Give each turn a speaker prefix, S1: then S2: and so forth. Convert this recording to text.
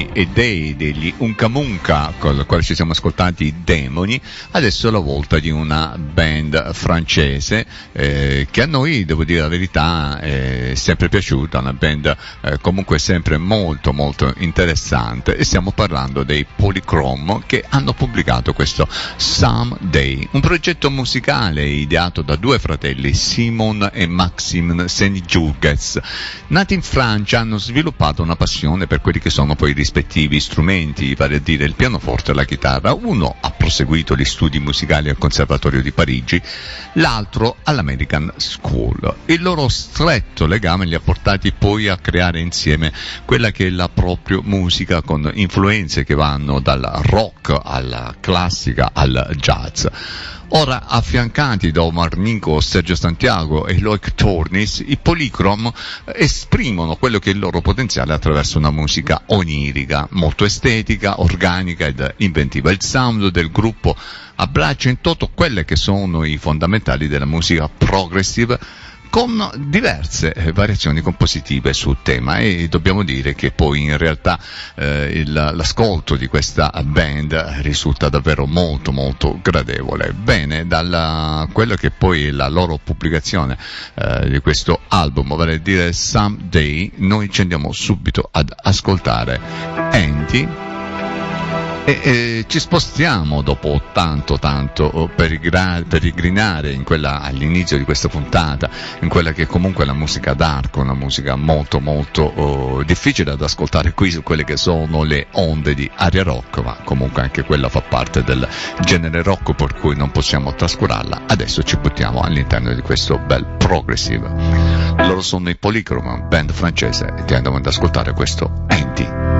S1: Demoni e Dei degli Unca Munca, con il quale ci siamo ascoltati i Demoni. Adesso è la volta di una band francese che a noi, devo dire la verità, è sempre piaciuta, una band comunque sempre molto molto interessante, e stiamo parlando dei Polychrome, che hanno pubblicato questo Someday, un progetto musicale ideato da due fratelli, Simon e Maxime Senjurges. Nati in Francia, hanno sviluppato una passione per quelli che sono poi i rispettivi strumenti, vale a dire il pianoforte e la chitarra. Uno ha proseguito gli studi musicali al Conservatorio di Parigi, l'altro all'American School. Il loro stretto legame li ha portati poi a creare insieme quella che è la propria musica, con influenze che vanno dal rock alla classica al jazz. Ora, affiancati da Omar Nico, Sergio Santiago e Loic Tornis, i Polychrome esprimono quello che è il loro potenziale attraverso una musica onirica, molto estetica, organica ed inventiva. Il sound del gruppo abbraccia in toto quelle che sono i fondamentali della musica progressive, con diverse variazioni compositive sul tema, e dobbiamo dire che poi in realtà l'ascolto di questa band risulta davvero molto molto gradevole. Bene, quello che poi è la loro pubblicazione di questo album, vale a dire Someday, noi ci andiamo subito ad ascoltare Anti. E ci spostiamo dopo tanto peregrinare all'inizio di questa puntata in quella che comunque è la musica dark, una musica molto molto difficile da ascoltare qui su quelle che sono le onde di aria rock, ma comunque anche quella fa parte del genere rock, per cui non possiamo trascurarla. Adesso ci buttiamo all'interno di questo bel progressive. Loro sono i Polychrome, band francese, e ti andiamo ad ascoltare questo Anti.